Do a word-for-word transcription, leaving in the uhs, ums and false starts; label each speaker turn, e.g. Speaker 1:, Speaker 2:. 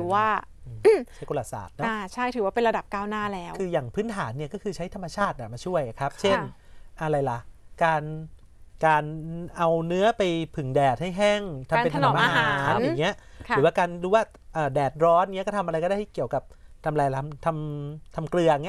Speaker 1: อว่า
Speaker 2: ใช้กุลศาสตร์นะ
Speaker 1: ใช่ถือว่าเป็นระดับก้าวหน้าแล้ว
Speaker 2: คืออย่างพื้นฐานเนี่ยก็คือใช้ธรรมชาติมาช่วยครับเช่นอะไรล่ะการการเอาเนื้อไปผึ่งแดดให้แห้งทำเป็นถนอมอาหารอย่างเงี้ยหรือว่าการดูว่าแดดร้อนเงี้ยก็ทำอะไรก็ได้ที่เกี่ยวกับทำอะไรทำทำทำเกลือเงี้ย